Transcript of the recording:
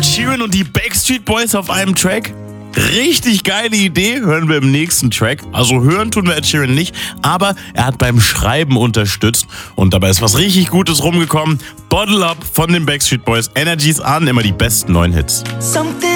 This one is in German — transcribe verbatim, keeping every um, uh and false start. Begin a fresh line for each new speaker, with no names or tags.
Ed Sheeran und die Backstreet Boys auf einem Track? Richtig geile Idee, hören wir im nächsten Track. Also hören tun wir Ed Sheeran nicht, aber er hat beim Schreiben unterstützt und dabei ist was richtig Gutes rumgekommen. Bottle Up von den Backstreet Boys, Energies an, immer die besten neuen Hits.
Something